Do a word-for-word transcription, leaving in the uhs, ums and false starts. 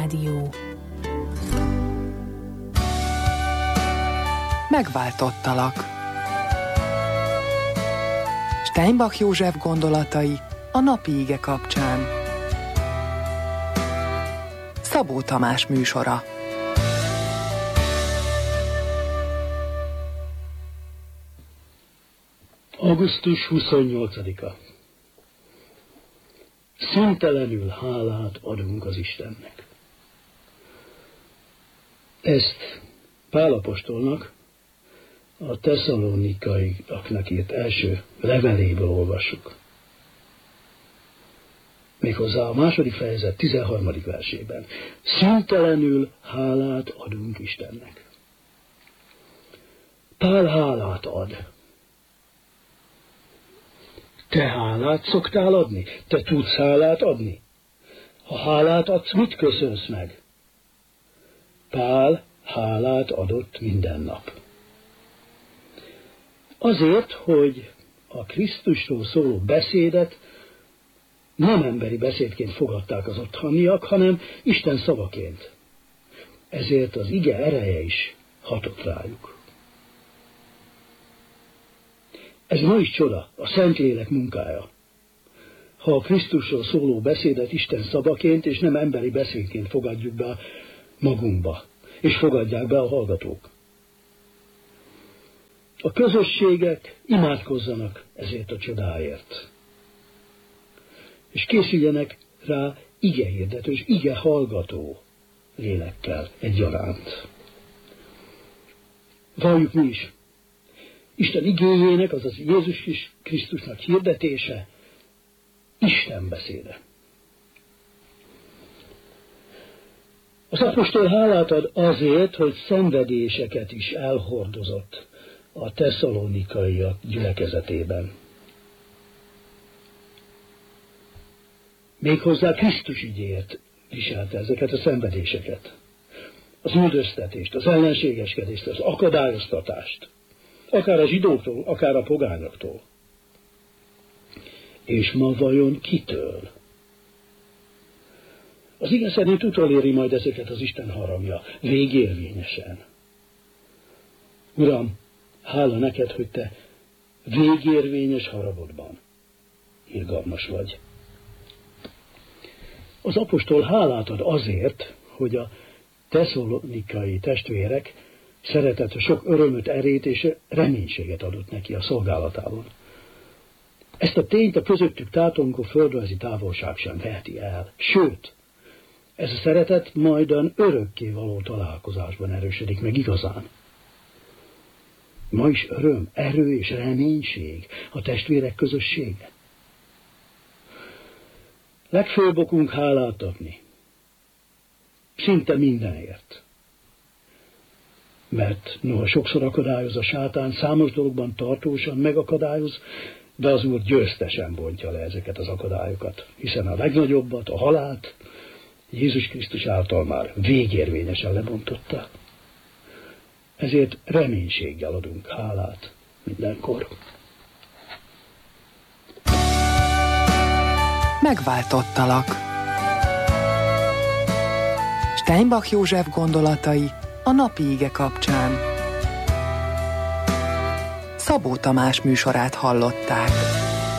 Rádió. Megváltottalak. Steinbach József gondolatai a napi ige kapcsán. Szabó Tamás műsora. augusztus huszonnyolcadika. Szüntelenül hálát adunk az Istennek. Ezt Pál apostolnak a tesszalonikaiaknak írt első leveléből olvassuk. Méghozzá a második fejezet tizenharmadik versében. Szüntelenül hálát adunk Istennek. Pál hálát ad. Te hálát szoktál adni? Te tudsz hálát adni? Ha hálát adsz, mit köszönsz meg? Pál hálát adott minden nap. Azért, hogy a Krisztusról szóló beszédet nem emberi beszédként fogadták az otthoniak, hanem Isten szavaként. Ezért az ige ereje is hatott rájuk. Ez ma is csoda, a Szentlélek munkája. Ha a Krisztusról szóló beszédet Isten szavaként és nem emberi beszédként fogadjuk be magunkba, és fogadják be a hallgatók. A közösségek imádkozzanak ezért a csodáért. És készüljenek rá igehirdető és ige hallgató lélekkel egyaránt. Valljuk mi is. Isten igéjének, azaz Jézus Krisztusnak hirdetése, Isten beszéde. Az apostol hálát ad azért, hogy szenvedéseket is elhordozott a tesszalonikaiak gyülekezetében. Méghozzá Krisztus ügyéért viselte ezeket a szenvedéseket. Az üldöztetést, az ellenségeskedést, az akadályoztatást. Akár a zsidóktól, akár a pogányoktól. És ma vajon kitől? Az ige szerint utoléri majd ezeket az Isten haragja, végérvényesen. Uram, hála neked, hogy te végérvényes haragodban irgalmas vagy. Az apostol hálát ad azért, hogy a tesszalonikai testvérek szeretete sok örömöt, erét és reménységet adott neki a szolgálatában. Ezt a tényt a közöttük tátongó földrajzi távolság sem veheti el. Sőt, ez a szeretet majdan örökké való találkozásban erősödik meg igazán. Ma is öröm, erő és reménység a testvérek közössége. Legfőbb okunk hálát adni. Szinte mindenért. Mert noha sokszor akadályoz a sátán, számos dologban tartósan megakadályoz, de az Úr győztesen bontja le ezeket az akadályokat, hiszen a legnagyobbat, a halált Jézus Krisztus által már végérvényesen lebontotta. Ezért reménységgel adunk hálát mindenkor. Megváltottalak. Steinbach József gondolatai a napi ige kapcsán. Szabó Tamás műsorát hallották.